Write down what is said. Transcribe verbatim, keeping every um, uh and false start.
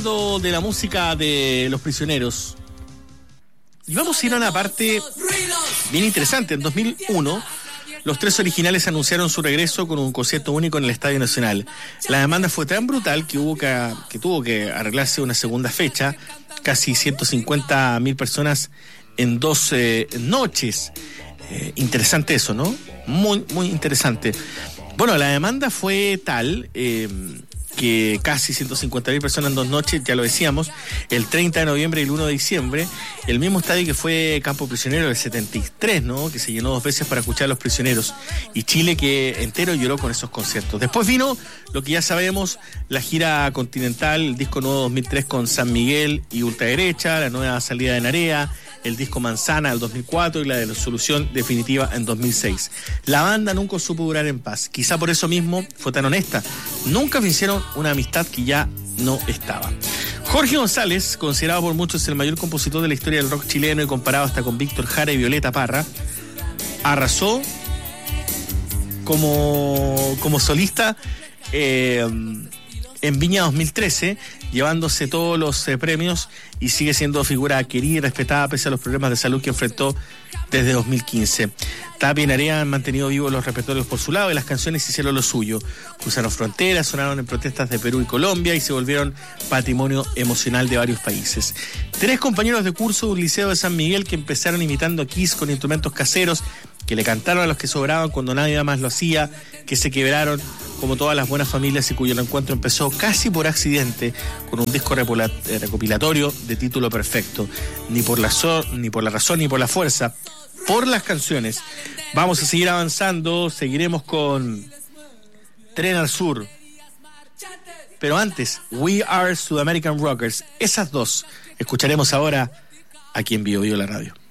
hablando de la música de Los Prisioneros. Y vamos a ir a una parte bien interesante. En dos mil uno, los tres originales anunciaron su regreso con un concierto único en el Estadio Nacional. La demanda fue tan brutal que hubo que, que tuvo que arreglarse una segunda fecha, casi ciento cincuenta mil personas en dos eh, noches. Eh, interesante eso, ¿no? Muy, muy interesante. Bueno, la demanda fue tal eh, que casi ciento cincuenta mil personas en dos noches, ya lo decíamos, el treinta de noviembre y el uno de diciembre, el mismo estadio que fue Campo Prisionero del setenta y tres, ¿no? Que se llenó dos veces para escuchar a Los Prisioneros, y Chile que entero lloró con esos conciertos. Después vino lo que ya sabemos, la gira continental, el disco nuevo dos mil tres con San Miguel y Ultraderecha, la nueva salida de Narea, el disco Manzana del dos mil cuatro y la de la Solución Definitiva en dos mil seis. La banda nunca supo durar en paz. Quizá por eso mismo fue tan honesta. Nunca vencieron una amistad que ya no estaba. Jorge González, considerado por muchos el mayor compositor de la historia del rock chileno y comparado hasta con Víctor Jara y Violeta Parra, arrasó como, como solista eh, en Viña dos mil trece, llevándose todos los eh, premios, y sigue siendo figura querida y respetada pese a los problemas de salud que enfrentó desde dos mil quince. Tapia y Narea han mantenido vivos los repertorios por su lado y las canciones hicieron lo suyo. Cruzaron fronteras, sonaron en protestas de Perú y Colombia y se volvieron patrimonio emocional de varios países. Tres compañeros de curso de un liceo de San Miguel que empezaron imitando a Kiss con instrumentos caseros, que le cantaron a los que sobraban cuando nadie más lo hacía, que se quebraron como todas las buenas familias y cuyo encuentro empezó casi por accidente con un disco recopilatorio de título perfecto. Ni por la, so, ni por la razón ni por la fuerza, por las canciones. Vamos a seguir avanzando, seguiremos con Tren al Sur. Pero antes, We Are Sudamerican Rockers. Esas dos escucharemos ahora aquí en Bio Bio la radio.